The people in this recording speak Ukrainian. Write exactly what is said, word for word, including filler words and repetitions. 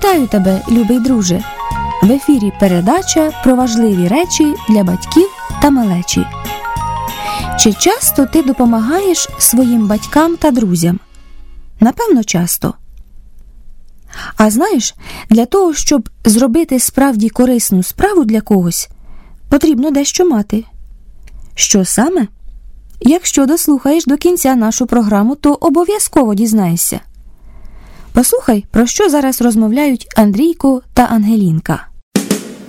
Вітаю тебе, любий друже! В ефірі передача про важливі речі для батьків та малечі. Чи часто ти допомагаєш своїм батькам та друзям? Напевно, часто. А знаєш, для того, щоб зробити справді корисну справу для когось, потрібно дещо мати. Що саме? Якщо дослухаєш до кінця нашу програму, то обов'язково дізнаєшся. Послухай, про що зараз розмовляють Андрійко та Ангелінка.